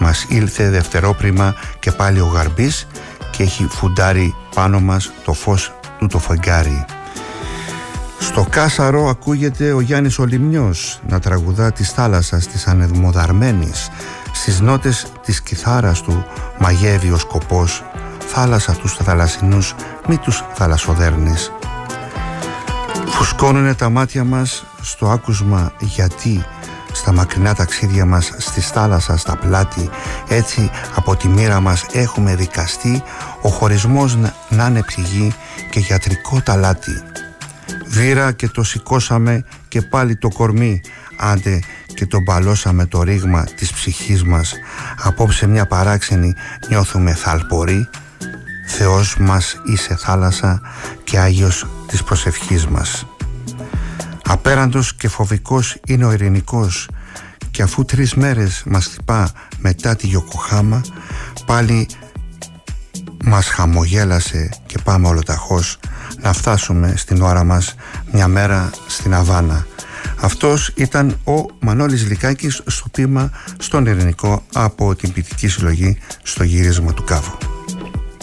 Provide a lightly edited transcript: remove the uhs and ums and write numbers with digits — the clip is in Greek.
Μας ήλθε δευτερόπρημα και πάλι ο γαρμπής και έχει φουντάρει πάνω μας το φως του το φεγγάρι. Στο Κάσαρο ακούγεται ο Γιάννης ο Λιμνιός να τραγουδά της θάλασσας της ανεμοδαρμένης. Στις νότες της κιθάρας του μαγεύει ο σκοπός. Θάλασσα τους θαλασσινούς, μη τους θαλασσοδέρνεις. Φουσκώνουνε τα μάτια μας στο άκουσμα γιατί στα μακρινά ταξίδια μας στις θάλασσας στα πλάτη, έτσι από τη μοίρα μας έχουμε δικαστεί, ο χωρισμός να είναι πληγή και γιατρικό ταλάτι. Βήρα και το σηκώσαμε και πάλι το κορμί, άντε και το μπαλώσαμε το ρήγμα της ψυχής μας. Απόψε μια παράξενη νιώθουμε θαλποροί. Θεός μας είσαι θάλασσα και Άγιος της προσευχής μας. Απέραντος και φοβικός είναι ο ειρηνικός, και αφού 3 μέρες μας χτυπά μετά τη Γιοκοχάμα, πάλι μας χαμογέλασε και πάμε ολοταχώς να φτάσουμε στην ώρα μας μια μέρα στην Αβάνα. Αυτός ήταν ο Μανώλης Λυκάκης στο ποίημα «Στον Ειρηνικό» από την ποιητική συλλογή «Στο γύρισμα του Κάβου».